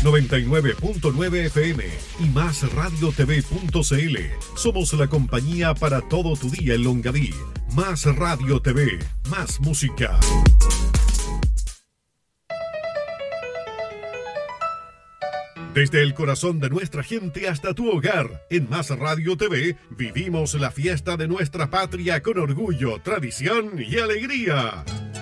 99.9 FM y másradiotv.cl. Somos la compañía para todo tu día en Longaví. Más Radio TV, más música. Desde el corazón de nuestra gente hasta tu hogar, en Más Radio TV vivimos la fiesta de nuestra patria con orgullo, tradición y alegría.